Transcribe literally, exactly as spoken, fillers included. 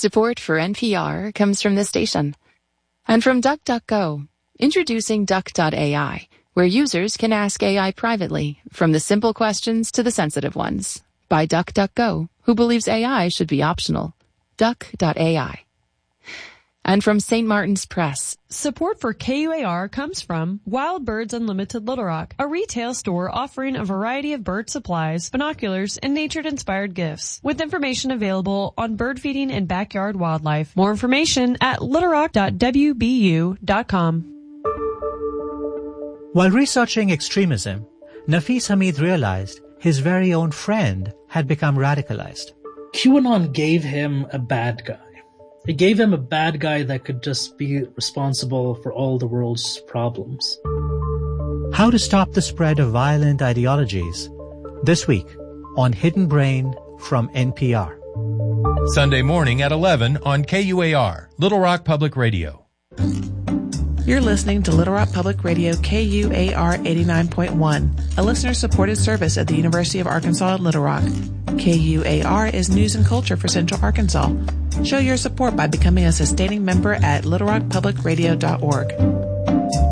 Support for N P R comes from this station. And from DuckDuckGo, introducing Duck dot A I, where users can ask A I privately, from the simple questions to the sensitive ones. By DuckDuckGo, who believes A I should be optional. Duck dot A I. And from Saint Martin's Press. Support for K U A R comes from Wild Birds Unlimited Little Rock, a retail store offering a variety of bird supplies, binoculars, and nature-inspired gifts, with information available on bird feeding and backyard wildlife. More information at little rock dot w b u dot com. While researching extremism, Nafis Hamid realized his very own friend had become radicalized. QAnon gave him a bad guy. It gave him a bad guy that could just be responsible for all the world's problems. How to stop the spread of violent ideologies. This week on Hidden Brain from N P R. Sunday morning at eleven on K U A R, Little Rock Public Radio. You're listening to Little Rock Public Radio K U A R eighty-nine point one, a listener-supported service at the University of Arkansas at Little Rock. K U A R is news and culture for Central Arkansas. Show your support by becoming a sustaining member at little rock public radio dot org.